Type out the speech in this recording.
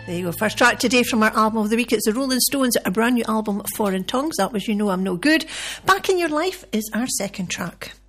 There you go. First track today from our album of the week. It's the Rolling Stones, a brand new album, Foreign Tongues. That was You Know I'm No Good. Back in Your Life is our second track.